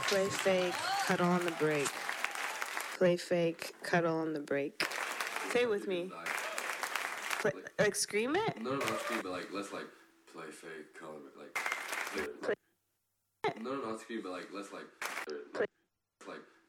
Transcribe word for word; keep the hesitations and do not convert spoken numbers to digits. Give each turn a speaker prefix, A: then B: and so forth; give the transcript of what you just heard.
A: Play fake, cuddle on the break. Play fake, cuddle on the break. Say it with me. Play, like scream it?
B: No, no, not scream, but like let's like play fake, cuddle on the break. Like, play,
A: play
B: no, no, not scream, but like let's like, play, like